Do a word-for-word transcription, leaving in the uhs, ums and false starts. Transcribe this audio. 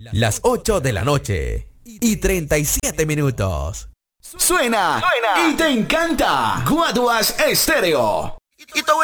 las ocho de la noche y treinta y siete minutos. Suena, Suena y te encanta Guaduas Estéreo. Y todo